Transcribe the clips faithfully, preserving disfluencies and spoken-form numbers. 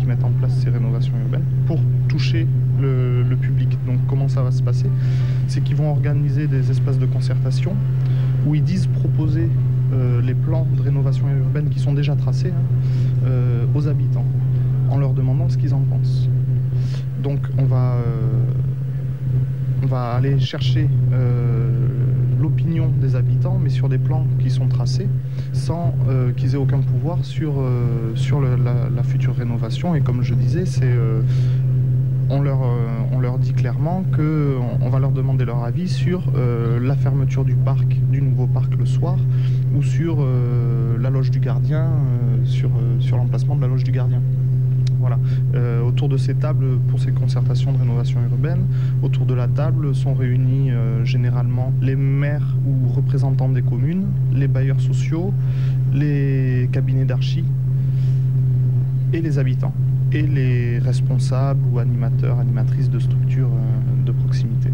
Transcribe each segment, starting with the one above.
qui mettent en place ces rénovations urbaines pour toucher le, le public. Donc comment ça va se passer? C'est qu'ils vont organiser des espaces de concertation où ils disent proposer euh, les plans de rénovation urbaine qui sont déjà tracés hein, euh, aux habitants en leur demandant ce qu'ils en pensent. Donc on va, euh, on va aller chercher euh, l'opinion des habitants, mais sur des plans qui sont tracés, sans euh, qu'ils aient aucun pouvoir sur, euh, sur le, la, la future rénovation. Et comme je disais, c'est, euh, on, leur, euh, on leur dit clairement qu'on va leur demander leur avis sur euh, la fermeture du parc, du nouveau parc le soir, ou sur euh, la loge du gardien, euh, sur, euh, sur l'emplacement de la loge du gardien. Voilà. Euh, autour de ces tables, pour ces concertations de rénovation urbaine, autour de la table sont réunis euh, généralement les maires ou représentants des communes, les bailleurs sociaux, les cabinets d'archi et les habitants, et les responsables ou animateurs, animatrices de structures euh, de proximité.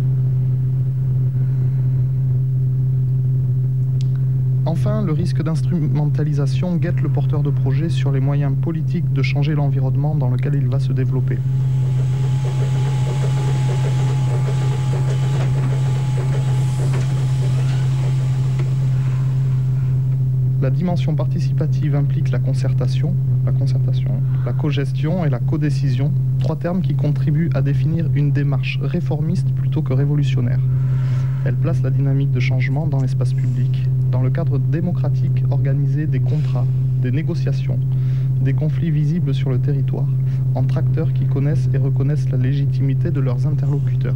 Enfin, le risque d'instrumentalisation guette le porteur de projet sur les moyens politiques de changer l'environnement dans lequel il va se développer. La dimension participative implique la concertation, la concertation, la cogestion et la codécision, trois termes qui contribuent à définir une démarche réformiste plutôt que révolutionnaire. Elle place la dynamique de changement dans l'espace public, dans le cadre démocratique organisé des contrats, des négociations, des conflits visibles sur le territoire, entre acteurs qui connaissent et reconnaissent la légitimité de leurs interlocuteurs.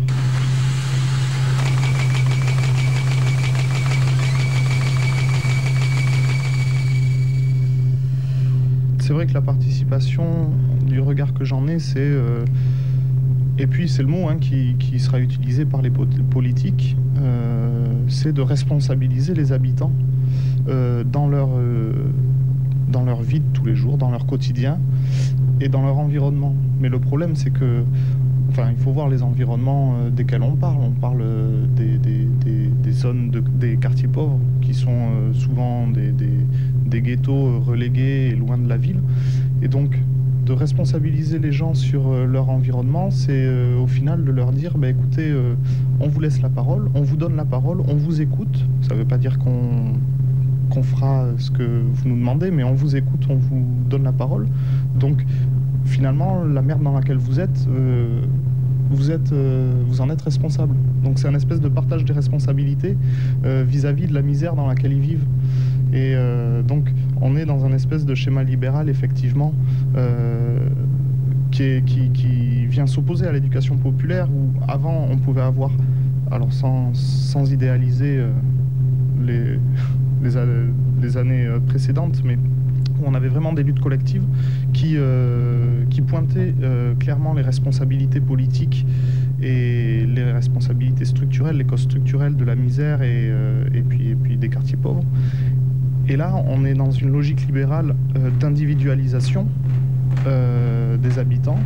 C'est vrai que la participation, du regard que j'en ai, c'est... Euh, et puis c'est le mot hein, qui, qui sera utilisé par les politiques, euh, c'est de responsabiliser les habitants euh, dans, leur, euh, dans leur vie de tous les jours, dans leur quotidien et dans leur environnement. Mais le problème c'est que, enfin il faut voir les environnements euh, desquels on parle. On parle euh, des, des, des, des zones, de, des quartiers pauvres qui sont euh, souvent des, des, des ghettos relégués et loin de la ville. Et donc de responsabiliser les gens sur euh, leur environnement, c'est euh, au final de leur dire bah, écoutez, euh, on vous laisse la parole, on vous donne la parole, on vous écoute. Ça ne veut pas dire qu'on qu'on fera ce que vous nous demandez, mais on vous écoute, on vous donne la parole. Donc finalement, la merde dans laquelle vous êtes, euh, vous, êtes euh, vous en êtes responsable. Donc c'est un espèce de partage des responsabilités euh, vis-à-vis de la misère dans laquelle ils vivent. Et euh, donc on est dans un espèce de schéma libéral effectivement euh, qui, est, qui, qui vient s'opposer à l'éducation populaire où avant on pouvait avoir, alors sans, sans idéaliser euh, les, les, les années précédentes, mais où on avait vraiment des luttes collectives qui, euh, qui pointaient euh, clairement les responsabilités politiques et les responsabilités structurelles, les causes structurelles de la misère et, euh, et, puis, et puis des quartiers pauvres. Et là, on est dans une logique libérale euh, d'individualisation euh, des habitants.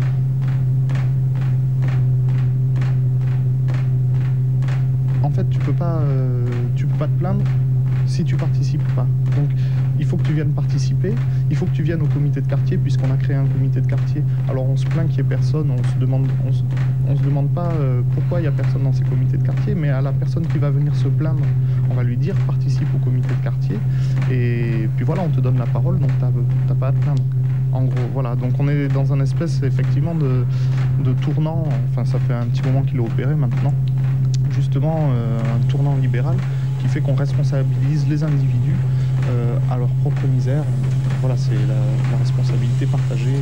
En fait, tu peux pas, euh, tu peux pas te plaindre si tu participes pas. Donc, il faut que tu viennes participer. Il faut que tu viennes au comité de quartier, puisqu'on a créé un comité de quartier. Alors, on se plaint qu'il y ait personne. On se demande, on se, on se demande pas euh, pourquoi il y a personne dans ces comités de quartier, mais à la personne qui va venir se plaindre, on va lui dire participe au comité de quartier. Et puis voilà, on te donne la parole, donc t'as, t'as pas à te plaindre. En gros, voilà. Donc, on est dans un espèce effectivement de, de tournant. Enfin, ça fait un petit moment qu'il est opéré maintenant. Justement, euh, un tournant libéral qui fait qu'on responsabilise les individus euh, à leur propre misère. Voilà, c'est la, la responsabilité partagée.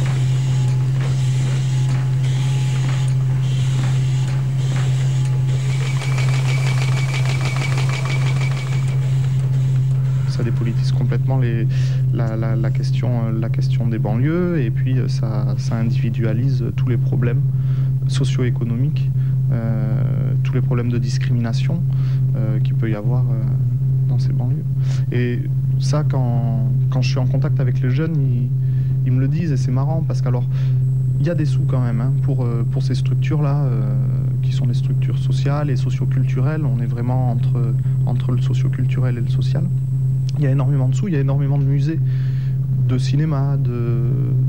Ça dépolitise complètement les, la, la, la, question, la question des banlieues et puis ça, ça individualise tous les problèmes socio-économiques, euh, tous les problèmes de discrimination euh, qu'il peut y avoir euh, dans ces banlieues. Et ça, quand, quand je suis en contact avec les jeunes, ils, ils me le disent et c'est marrant parce qu'alors, il y a des sous quand même hein, pour, euh, pour ces structures-là, euh, qui sont des structures sociales et socio-culturelles. On est vraiment entre, entre le socio-culturel et le social. Il y a énormément de sous, il y a énormément de musées, de cinéma, de structures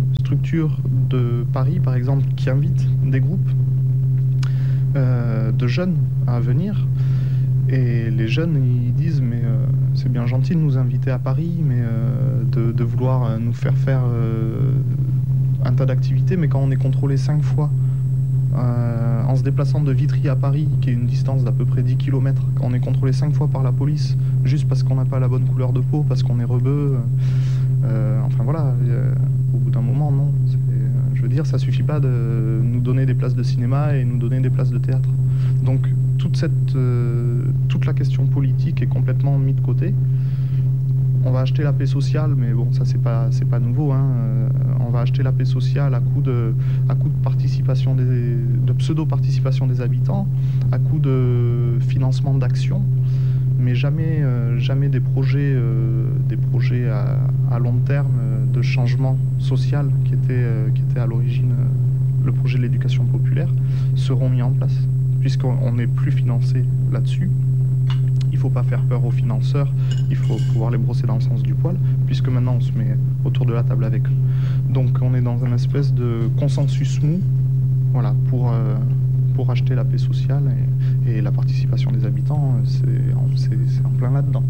structures de Paris, par exemple, qui invitent des groupes euh, de jeunes à venir. Et les jeunes, ils disent, mais euh, c'est bien gentil de nous inviter à Paris, mais euh, de, de vouloir nous faire faire euh, un tas d'activités, mais quand on est contrôlé cinq fois, euh, en se déplaçant de Vitry à Paris, qui est une distance d'à peu près dix kilomètres, quand on est contrôlé cinq fois par la police, juste parce qu'on n'a pas la bonne couleur de peau, parce qu'on est rebeu, euh, enfin voilà, euh, au bout d'un moment, non. Je veux dire, ça suffit pas de nous donner des places de cinéma et nous donner des places de théâtre. Donc toute, cette, euh, toute la question politique est complètement mise de côté. On va acheter la paix sociale, mais bon, ça c'est pas, c'est pas nouveau. Hein. Euh, on va acheter la paix sociale à coup de, à coup de participation, des, de pseudo-participation des habitants, à coup de financement d'actions, mais jamais, euh, jamais des projets, euh, des projets à, à long terme euh, de changement social qui était, euh, qui était à l'origine euh, le projet de l'éducation populaire seront mis en place, puisqu'on n'est plus financé là-dessus. Il ne faut pas faire peur aux financeurs, il faut pouvoir les brosser dans le sens du poil, puisque maintenant on se met autour de la table avec eux. Donc on est dans une espèce de consensus mou, voilà, pour, euh, pour acheter la paix sociale et, et la participation des habitants, c'est, c'est, c'est en plein là-dedans.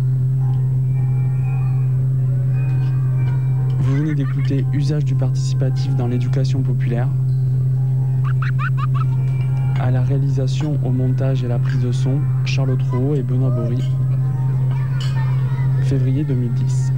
Vous venez d'écouter Usage du participatif dans l'éducation populaire. À la réalisation, au montage et la prise de son, Charlotte Rouault et Benoît Bory. Février deux mille dix.